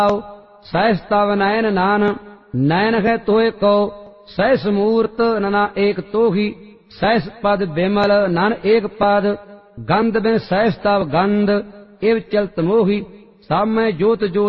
सहस तव नयन नान नयन है तोय को सहस मूर्त नना एक तोही सहस पद बिमल नन एक पद गंध बिन सहस तव गंध इव चलत मोही सामय जोत जोत